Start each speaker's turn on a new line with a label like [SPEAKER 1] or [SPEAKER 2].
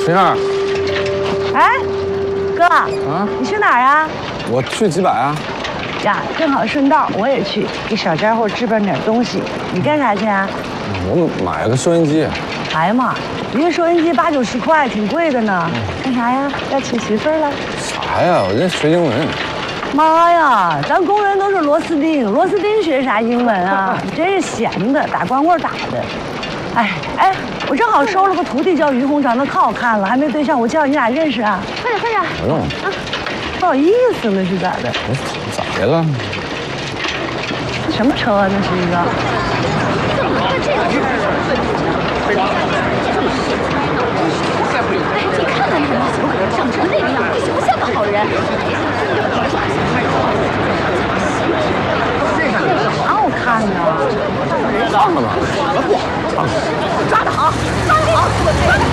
[SPEAKER 1] 陈燕儿，
[SPEAKER 2] 哎，哥，
[SPEAKER 1] 啊，
[SPEAKER 2] 你去哪儿啊？
[SPEAKER 1] 我去几百啊。
[SPEAKER 2] 呀，正好顺道我也去，给小家伙置办点东西。你干啥去啊？
[SPEAKER 1] 我买了个收音机。
[SPEAKER 2] 哎呀妈，一个收音机80、90块，挺贵的呢。干啥呀？要娶媳妇儿了？
[SPEAKER 1] 啥呀？我这学英文。
[SPEAKER 2] 妈呀，咱工人都是螺丝钉，螺丝钉学啥英文啊？真是闲的，打光棍打的。哎，我正好收了个徒弟叫于红，长得可好看了，还没对象，我叫你俩认识啊？快点快点！
[SPEAKER 1] 不用。
[SPEAKER 2] 不好意思了是咋的？
[SPEAKER 1] 咋的了？
[SPEAKER 2] 这什么车啊？那是一个。
[SPEAKER 3] 怎么会这样？哎，你看看他，长成那个样，像不像个好人？
[SPEAKER 2] 哪好看呢？
[SPEAKER 1] 放了吗？不好，抓得好，抓得好，抓得好！